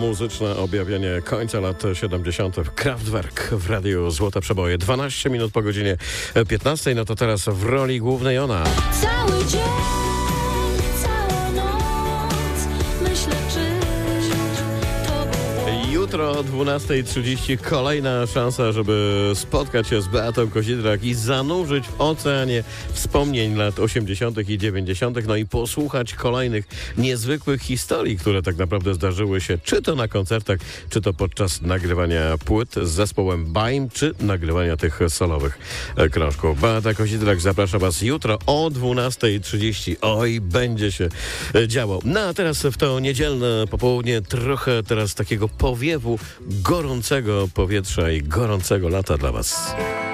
muzyczne objawienie końca lat 70. Kraftwerk w radiu Złote Przeboje. 12 minut po godzinie 15. No to teraz w roli głównej ona. Cały dzień, całą noc, myślę, czy to Jutro o 12:30 kolejna szansa, żeby spotkać się z Beatą Kozidrak i zanurzyć w oceanie wspomnień lat 80. i 90. No i posłuchać kolejnych niezwykłych historii, które tak naprawdę zdarzyły się czy to na koncertach, czy to podczas nagrywania płyt z zespołem Baim, czy nagrywania tych solowych krążków. Beata Kozidrak zaprasza Was jutro o 12:30. Oj, będzie się działo. No a teraz w to niedzielne popołudnie trochę teraz takiego powiewu gorącego powietrza i gorącego lata dla Was.